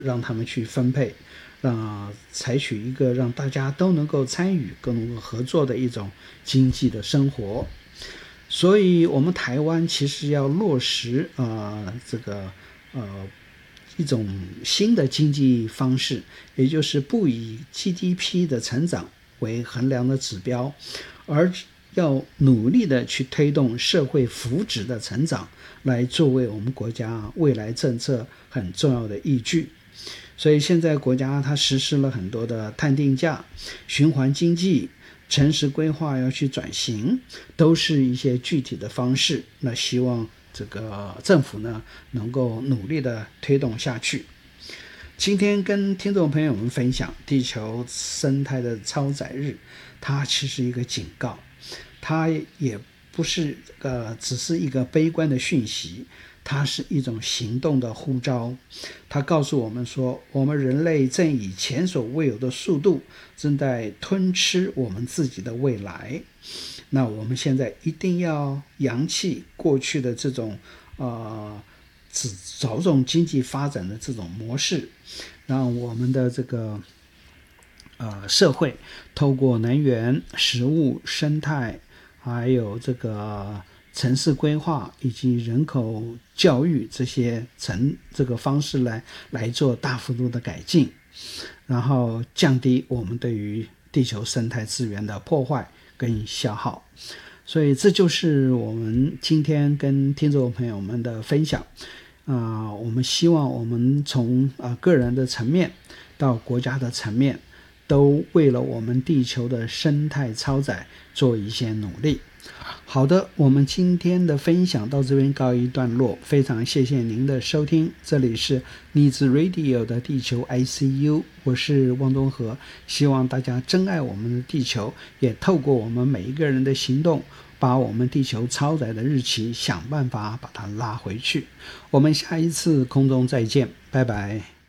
让他们去分配，采取一个让大家都能够参与、更能够合作的一种经济的生活。所以我们台湾其实要落实一种新的经济方式，也就是不以 GDP 的成长为衡量的指标，而要努力的去推动社会福祉的成长，来作为我们国家未来政策很重要的依据。所以现在国家它实施了很多的碳定价、循环经济、城市规划要去转型，都是一些具体的方式。那希望这个政府呢能够努力的推动下去。今天跟听众朋友们分享地球生态的超载日，它其实一个警告，它也不是只是一个悲观的讯息，它是一种行动的呼召。它告诉我们说，我们人类正以前所未有的速度正在吞吃我们自己的未来。那我们现在一定要扬弃过去的这种只着重经济发展的这种模式，让我们的这个社会透过能源、食物、生态，还有这个城市规划以及人口教育这个方式来做大幅度的改进，然后降低我们对于地球生态资源的破坏跟消耗。所以这就是我们今天跟听众朋友们的分享。我们希望我们从个人的层面到国家的层面，都为了我们地球的生态超载做一些努力。好的，我们今天的分享到这边告一段落，非常谢谢您的收听，这里是Needs Radio 的地球 ICU， 我是汪东和，希望大家珍爱我们的地球，也透过我们每一个人的行动，把我们地球超载的日期想办法把它拉回去。我们下一次空中再见，拜拜。